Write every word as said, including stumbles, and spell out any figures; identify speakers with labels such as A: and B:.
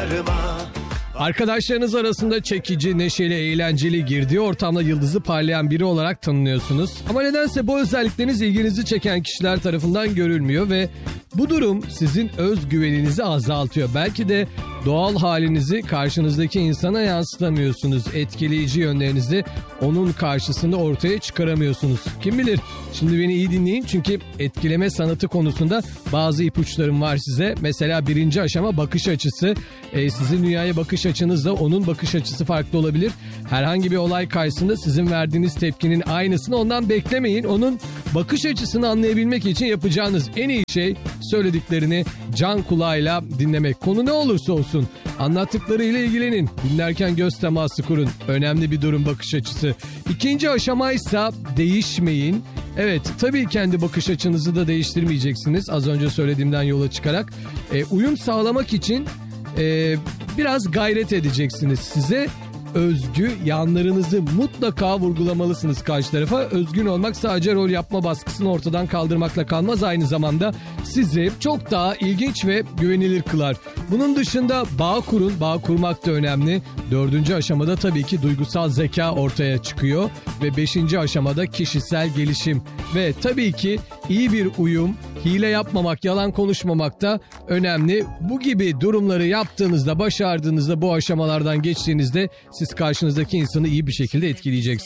A: bağırma.
B: Arkadaşlarınız arasında çekici, neşeli, eğlenceli, girdiği ortamda yıldızı parlayan biri olarak tanınıyorsunuz. Ama nedense bu özellikleriniz ilginizi çeken kişiler tarafından görülmüyor ve bu durum sizin özgüveninizi azaltıyor. Belki de doğal halinizi karşınızdaki insana yansıtamıyorsunuz. Etkileyici yönlerinizi onun karşısında ortaya çıkaramıyorsunuz. Kim bilir? Şimdi beni iyi dinleyin çünkü etkileme sanatı konusunda bazı ipuçlarım var size. Mesela birinci aşama bakış açısı. Ee, sizin dünyaya bakış açınızla onun bakış açısı farklı olabilir. Herhangi bir olay karşısında sizin verdiğiniz tepkinin aynısını ondan beklemeyin. Onun bakış açısını anlayabilmek için yapacağınız en iyi şey söylediklerini can kulağıyla dinlemek. Konu ne olursa olsun anlattıklarıyla ilgilenin. Dinlerken göz teması kurun. Önemli bir durum bakış açısı. İkinci aşamaysa değişmeyin. Evet, tabii kendi bakış açınızı da değiştirmeyeceksiniz. Az önce söylediğimden yola çıkarak. E, uyum sağlamak için e, biraz gayret edeceksiniz. Size özgü yanlarınızı mutlaka vurgulamalısınız karşı tarafa. Özgün olmak sadece rol yapma baskısını ortadan kaldırmakla kalmaz. Aynı zamanda sizi çok daha ilginç ve güvenilir kılar. Bunun dışında bağ kurun. Bağ kurmak da önemli. Dördüncü aşamada tabii ki duygusal zeka ortaya çıkıyor. Ve beşinci aşamada kişisel gelişim. Ve tabii ki iyi bir uyum, hile yapmamak, yalan konuşmamak da önemli. Bu gibi durumları yaptığınızda, başardığınızda, bu aşamalardan geçtiğinizde siz karşınızdaki insanı iyi bir şekilde etkileyeceksiniz.